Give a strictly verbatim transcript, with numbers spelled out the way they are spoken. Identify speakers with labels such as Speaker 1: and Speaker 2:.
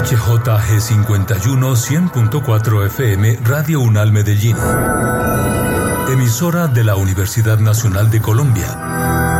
Speaker 1: H J G cincuenta y uno cien punto cuatro F M Radio UNAL Medellín. Emisora de la Universidad Nacional de Colombia.